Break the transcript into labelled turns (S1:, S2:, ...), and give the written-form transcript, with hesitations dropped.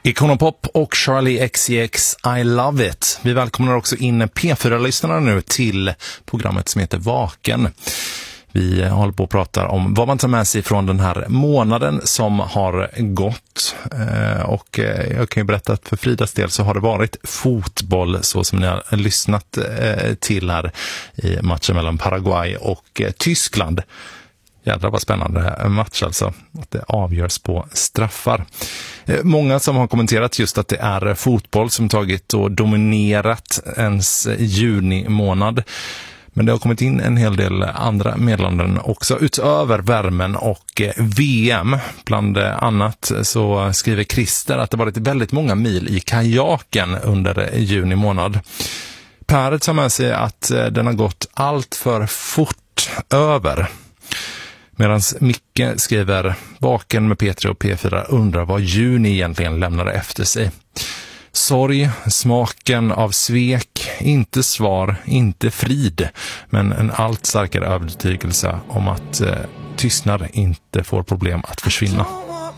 S1: Ikonopop och Charlie XCX, I Love It. Vi välkomnar också in P4-lyssnarna nu till programmet som heter Vaken. Vi håller på att prata om vad man tar med sig från den här månaden som har gått. Och jag kan ju berätta att för Fridas del så har det varit fotboll så som ni har lyssnat till här i matchen mellan Paraguay och Tyskland. Jädrar vad spännande match alltså, att det avgörs på straffar. Många som har kommenterat just att det är fotboll som tagit och dominerat ens juni månad. Men det har kommit in en hel del andra meddelanden också utöver värmen och VM. Bland annat så skriver Christer att det varit väldigt många mil i kajaken under juni månad. Per tar med sig att den har gått allt för fort över. Medan Micke skriver Vaken med P3 och P4 undrar vad juni egentligen lämnade efter sig. Sorg, smaken av svek, inte svar, inte frid, men en allt starkare övertygelse om att tystnad inte får problem att försvinna.